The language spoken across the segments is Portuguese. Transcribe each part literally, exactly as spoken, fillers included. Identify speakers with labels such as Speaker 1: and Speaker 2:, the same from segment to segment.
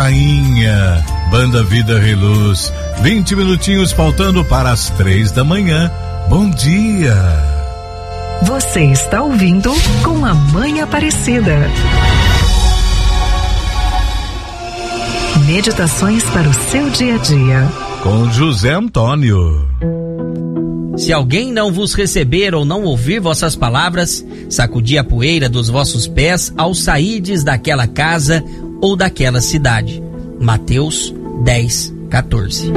Speaker 1: Rainha, Banda Vida Reluz, vinte minutinhos faltando para as três da manhã. Bom dia.
Speaker 2: Você está ouvindo Com a Mãe Aparecida. Meditações para o seu dia a dia.
Speaker 1: Com José Antônio.
Speaker 3: Se alguém não vos receber ou não ouvir vossas palavras, sacudi a poeira dos vossos pés ao sairdes daquela casa ou daquela cidade. Mateus dez, quatorze.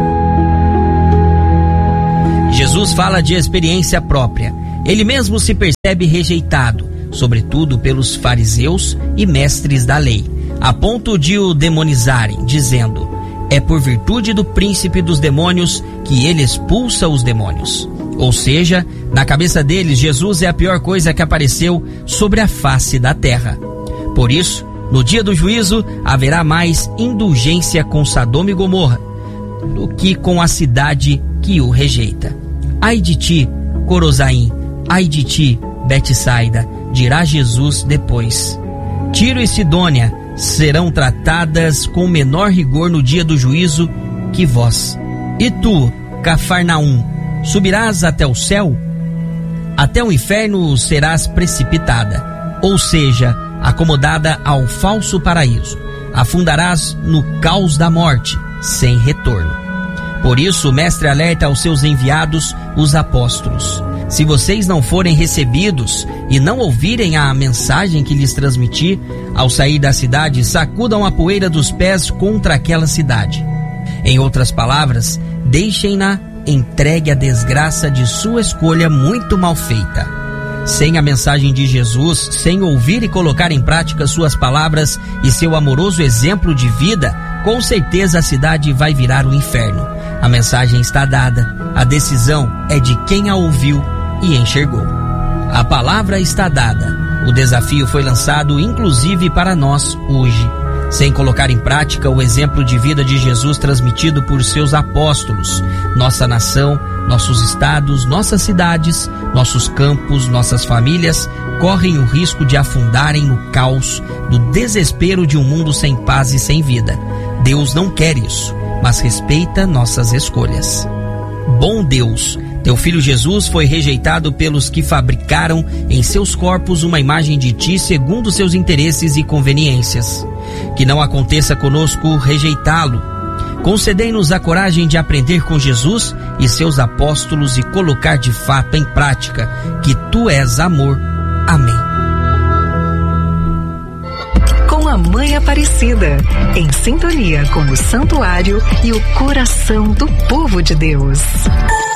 Speaker 3: Jesus fala de experiência própria. Ele mesmo se percebe rejeitado, sobretudo pelos fariseus e mestres da lei, a ponto de o demonizarem, dizendo: é por virtude do príncipe dos demônios que ele expulsa os demônios. Ou seja, na cabeça deles, Jesus é a pior coisa que apareceu sobre a face da terra. Por isso, no dia do juízo, haverá mais indulgência com Sodoma e Gomorra do que com a cidade que o rejeita. Ai de ti, Corozaim, ai de ti, Betsaida, dirá Jesus depois. Tiro e Sidônia serão tratadas com menor rigor no dia do juízo que vós. E tu, Cafarnaum, subirás até o céu? Até o inferno serás precipitada, ou seja, acomodada ao falso paraíso. Afundarás no caos da morte, sem retorno. Por isso o mestre alerta aos seus enviados, os apóstolos: se vocês não forem recebidos e não ouvirem a mensagem que lhes transmiti, ao sair da cidade, sacudam a poeira dos pés contra aquela cidade. Em outras palavras, deixem-na entregue à desgraça de sua escolha muito mal feita. Sem a mensagem de Jesus, sem ouvir e colocar em prática suas palavras e seu amoroso exemplo de vida, com certeza a cidade vai virar um inferno. A mensagem está dada, a decisão é de quem a ouviu e enxergou. A palavra está dada. O desafio foi lançado inclusive para nós hoje. Sem colocar em prática o exemplo de vida de Jesus transmitido por seus apóstolos, nossa nação, nossos estados, nossas cidades, nossos campos, nossas famílias correm o risco de afundarem no caos do desespero de um mundo sem paz e sem vida. Deus não quer isso, mas respeita nossas escolhas. Bom Deus, teu filho Jesus foi rejeitado pelos que fabricaram em seus corpos uma imagem de ti segundo seus interesses e conveniências. Que não aconteça conosco rejeitá-lo. Concedei-nos a coragem de aprender com Jesus e seus apóstolos e colocar de fato em prática que tu és amor. Amém.
Speaker 2: Com a Mãe Aparecida, em sintonia com o santuário e o coração do povo de Deus.